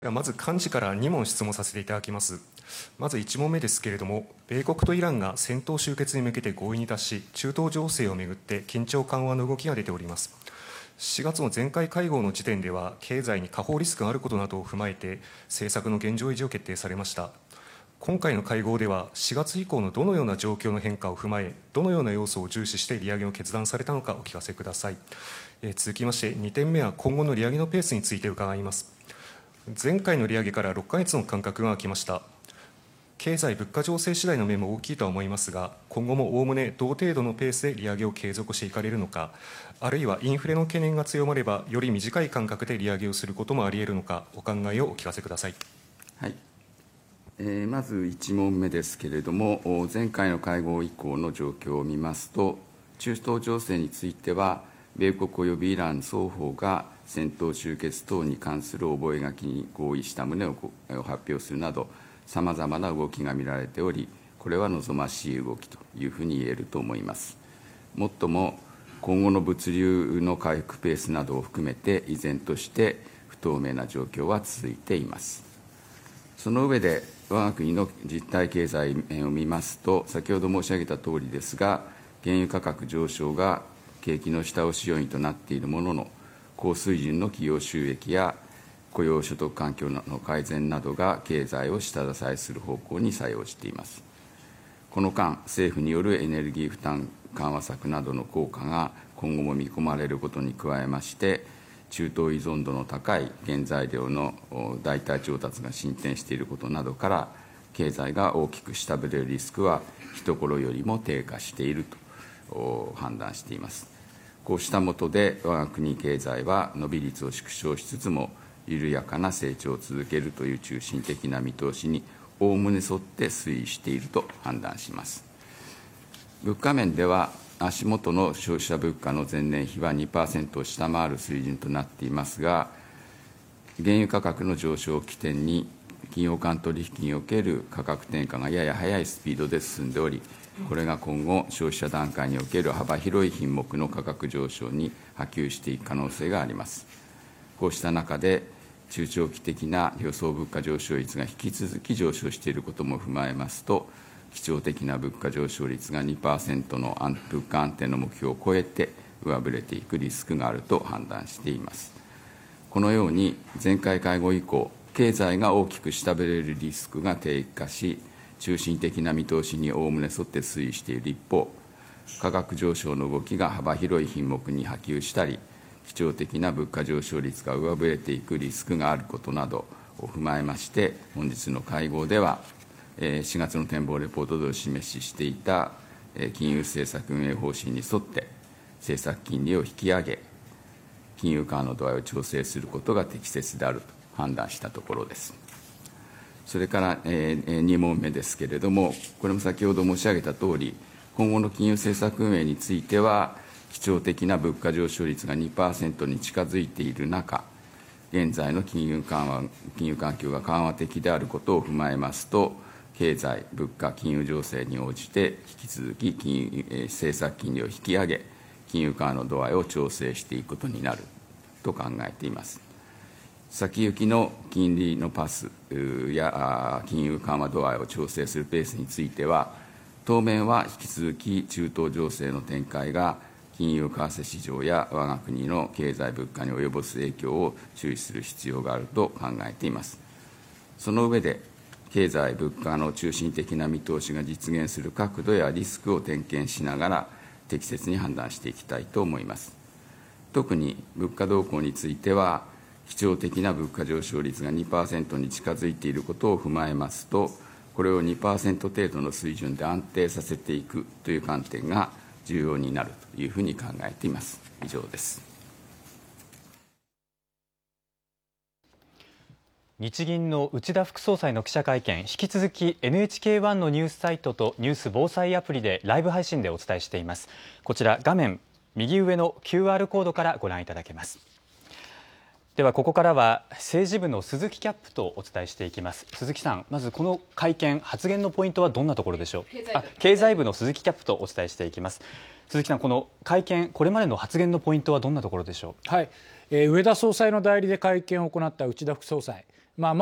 ではまず幹事から2問質問させていただきます。まず1問目ですけれども、米国とイランが戦闘終結に向けて合意に達し、中東情勢をめぐって緊張緩和の動きが出ております。4月の前回会合の時点では、経済に下方リスクがあることなどを踏まえて、政策の現状維持を決定されました。今回の会合では、4月以降のどのような状況の変化を踏まえ、どのような要素を重視して利上げを決断されたのかお聞かせください。続きまして、2点目は今後の利上げのペースについて伺います。前回の利上げから6ヶ月の間隔が空きました。経済・物価情勢次第の面も大きいとは思いますが、今後もおおむね同程度のペースで利上げを継続していかれるのか、あるいはインフレの懸念が強まれば、より短い間隔で利上げをすることもあり得るのか、お考えをお聞かせください。 はい。まず1問目ですけれども、前回の会合以降の状況を見ますと、中東情勢については、米国及びイラン双方が戦闘終結等に関する覚書に合意した旨を発表するなど、さまざまな動きが見られており、これは望ましい動きというふうに言えると思います。もっとも、今後の物流の回復ペースなどを含めて、依然として不透明な状況は続いています。その上で、我が国の実体経済面を見ますと、先ほど申し上げたとおりですが、原油価格上昇が景気の下押し要因となっているものの、高水準の企業収益や雇用所得環境の改善などが経済を下支えする方向に作用しています。この間、政府によるエネルギー負担緩和策などの効果が今後も見込まれることに加えまして、中東依存度の高い原材料の代替調達が進展していることなどから、経済が大きく下振れるリスクは一頃よりも低下していると判断しています。こうした下で、我が国経済は伸び率を縮小しつつも、緩やかな成長を続けるという中心的な見通しにおおむね沿って推移していると判断します。物価面では、足元の消費者物価の前年比は 2% を下回る水準となっていますが、原油価格の上昇を起点に、企業間取引における価格転嫁がやや速いスピードで進んでおり、これが今後、消費者段階における幅広い品目の価格上昇に波及していく可能性があります。こうした中で、中長期的な予想物価上昇率が引き続き上昇していることも踏まえますと、基調的な物価上昇率が 2% の物価安定の目標を超えて上振れていくリスクがあると判断しています。このように、前回会合以降、経済が大きく下振れるリスクが低下し、中心的な見通しにおおむね沿って推移している一方、価格上昇の動きが幅広い品目に波及したり、基調的な物価上昇率が上振れていくリスクがあることなどを踏まえまして、本日の会合では、4月の展望レポートでお示ししていた金融政策運営方針に沿って、政策金利を引き上げ、金融緩和の度合いを調整することが適切であると判断したところです。それから2問目ですけれども、これも先ほど申し上げたとおり、今後の金融政策運営については、基調的な物価上昇率が 2% に近づいている中、現在の金融環境が緩和的であることを踏まえますと、経済、物価、金融情勢に応じて、引き続き政策金利を引き上げ、金融緩和の度合いを調整していくことになると考えています。先行きの金利のパスや金融緩和度合いを調整するペースについては、当面は引き続き中東情勢の展開が金融為替市場や我が国の経済物価に及ぼす影響を注視する必要があると考えています。その上で、経済物価の中心的な見通しが実現する角度やリスクを点検しながら、適切に判断していきたいと思います。特に物価動向については、基調的な物価上昇率が 2% に近づいていることを踏まえますと、これを 2% 程度の水準で安定させていくという観点が重要になるというふうに考えています。以上です。 日銀の内田副総裁の記者会見、引き続き NHK-1 のニュースサイトとニュース防災アプリでライブ配信でお伝えしています。こちら画面右上の QR コードからご覧いただけます。ではここからは政治部の鈴木キャップとお伝えしていきます。鈴木さん、まずこの会見、発言のポイントはどんなところでしょう。経済部の鈴木キャップとお伝えしていきます。鈴木さん、この会見、これまでの発言のポイントはどんなところでしょう。 はい、植田総裁の代理で会見を行った内田副総裁、 まあ